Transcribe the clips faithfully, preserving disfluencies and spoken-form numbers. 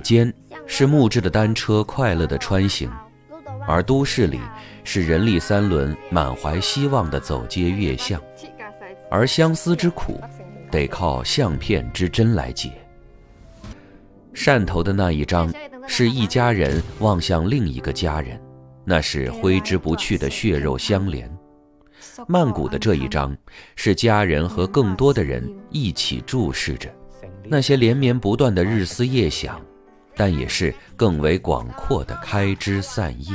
间是木质的单车快乐的穿行，而都市里是人力三轮满怀希望的走街越巷，而相思之苦得靠相片之真来解。汕头的那一张是一家人望向另一个家人，那是挥之不去的血肉相连。曼谷的这一张是家人和更多的人一起注视着，那些连绵不断的日思夜想，但也是更为广阔的开枝散叶。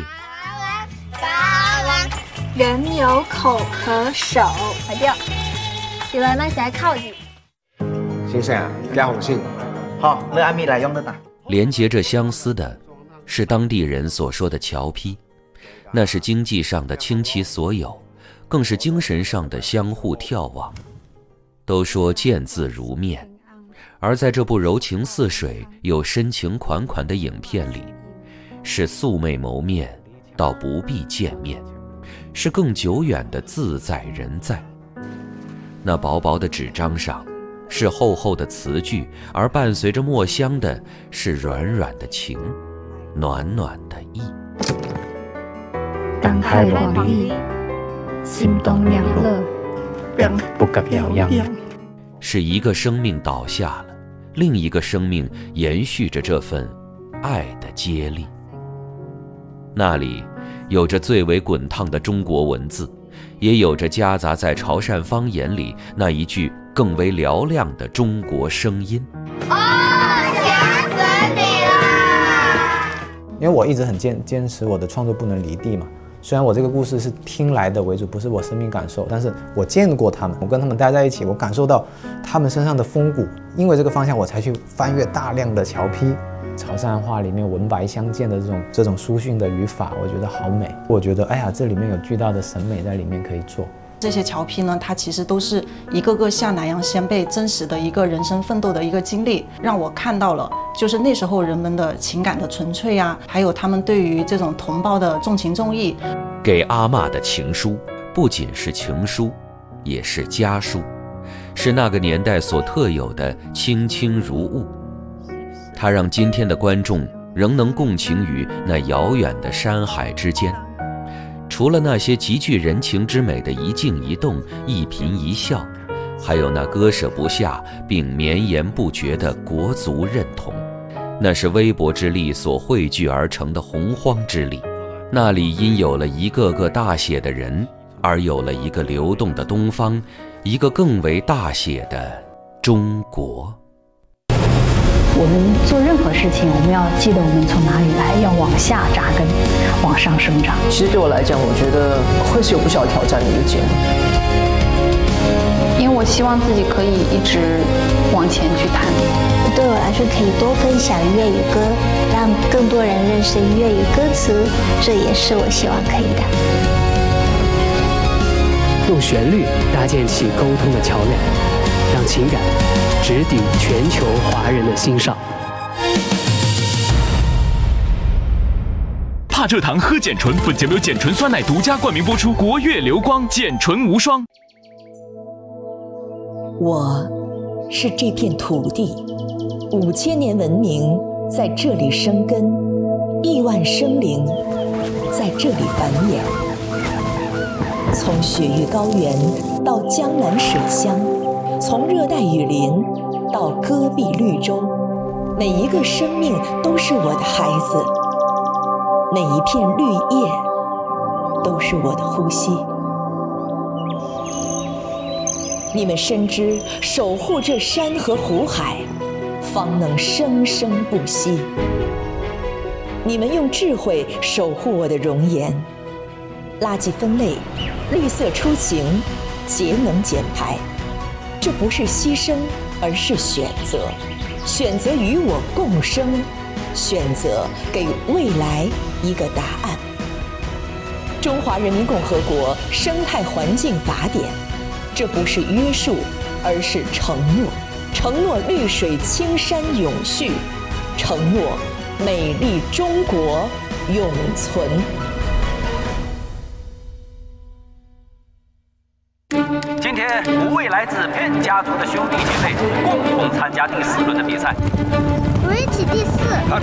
人有口和手，快掉！原來那係靠住。 先生啊，加紅先。 好，你按米來用得打。 連接着相思的是當地人所說的僑批，那是經濟上的傾其所有，更是精神上的相互眺望。都說見字如面，而在這部柔情似水又深情款款的影片裡，是素未謀面到不必見面，是更久遠的自在人在。那薄薄的紙張上是厚厚的詞句，而伴隨着墨香的是軟軟的情，暖暖的意。 感慨往意，心動涼樂，不及遙央。 是一個生命倒下了，另一個生命延續着這份愛的接力。那裡有着最為滾燙的中國文字，也有着夾雜在潮汕方言裡那一句更為嘹亮的中國聲音。 哦，嚇死你啦！ 因為我一直很堅堅持我的創作不能離地嘛。雖然我這個故事是聽來的為主，不是我生命感受，但是我見過他們，我跟他們待在一起，我感受到他們身上的風骨。因為這個方向，我才去翻閱大量的僑批。潮汕話裡面文白相間的這種這種書訓的語法，我覺得好美。我覺得，哎呀，這裡面有巨大的審美在裡面可以做。 這些僑批呢，它其實都是一個個下南洋先輩真實的一個人生奮鬥的一個經歷，讓我看到了就是那時候人們的情感的純粹啊，還有他們對於這種同胞的重情重義。 給阿嬷的情書不僅是情書，也是家書，是那個年代所特有的清清如霧。它讓今天的觀眾仍能共情於那遙遠的山海之間。除了那些極具人情之美的一靜一動、一顰一笑，還有那割捨不下並綿延不絕的國族認同，那是微薄之力所匯聚而成的洪荒之力。那裡因有了一個個大寫的人，而有了一個流動的東方，一個更為大寫的中國。 我們做任何事情，我們要記得我們從哪裡來，要往下扎根，往上生長。 其實對我來講，我覺得會是有不小挑戰的一個節目， 因為我希望自己可以一直往前去探。 對我來說，可以多分享粵語歌，讓更多人認識粵語歌詞，這也是我希望可以的。 用旋律搭建起溝通的橋樑，讓情感直抵全球華人的心上。 怕蔗糖喝碘醇，本節目由碘醇酸奶獨家冠名播出，國悅流光碘醇無雙。 我是這片土地，五千年文明在這裡生根，億萬生靈在這裡繁衍。從雪域高原到江南水鄉，從熱帶雨林到戈壁綠洲，每一個生命都是我的孩子，每一片綠葉都是我的呼吸。你們深知守護這山河湖海，方能生生不息。你們用智慧守護我的容顏，垃圾分類，綠色出行，節能減排。這不是犧牲，而是選擇，選擇與我共生，選擇給未來一個答案。中華人民共和國生態環境法典，這不是約束，而是承諾，承諾綠水青山永續，承諾美麗中國永存。 今天五位來自片家族的兄弟姐妹共同參加第四輪的比賽。 我一起第四。 他